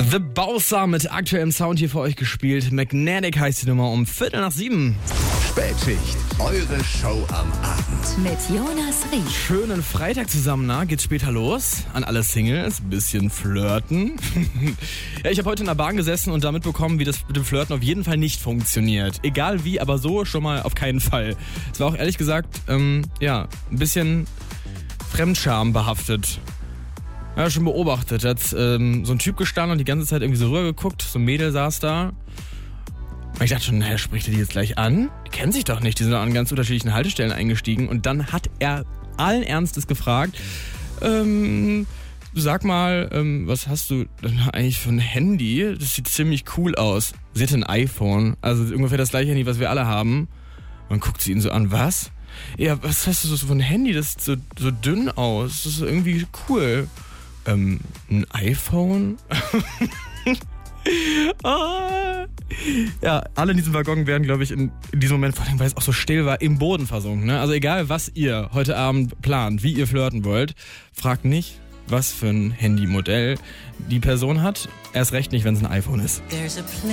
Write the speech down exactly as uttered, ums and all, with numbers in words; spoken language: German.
The Bowser mit aktuellem Sound hier für euch gespielt. Magnetic heißt die Nummer um Viertel nach sieben. Spätschicht, eure Show am Abend. Mit Jonas Rieck. Schönen Freitag zusammen, na? Geht's später los? An alle Singles, bisschen flirten. Ja, ich habe heute in der Bahn gesessen und da mitbekommen, wie das mit dem Flirten auf jeden Fall nicht funktioniert. Egal wie, aber so schon mal auf keinen Fall. Es war auch ehrlich gesagt, ähm, ja, ein bisschen Fremdscham behaftet. Ja, schon beobachtet. Da hat ähm, so ein Typ gestanden und die ganze Zeit irgendwie so rübergeguckt. So ein Mädel saß da. Und ich dachte schon, naja, spricht er die jetzt gleich an? Die kennen sich doch nicht. Die sind an ganz unterschiedlichen Haltestellen eingestiegen. Und dann hat er allen Ernstes gefragt, ähm, sag mal, ähm, was hast du denn eigentlich für ein Handy? Das sieht ziemlich cool aus. Sie hatte ein iPhone. Also ungefähr das gleiche Handy, was wir alle haben. Und dann guckt sie ihn so an, was? Ja, was hast du so für ein Handy? Das sieht so, so dünn aus. Das ist irgendwie cool. Ähm, ein iPhone? ah. Ja, alle in diesem Waggon werden, glaube ich, in, in diesem Moment, vor allem, weil es auch so still war, im Boden versunken. Ne? Also egal, was ihr heute Abend plant, wie ihr flirten wollt, fragt nicht, was für ein Handymodell die Person hat. Erst recht nicht, wenn es ein iPhone ist.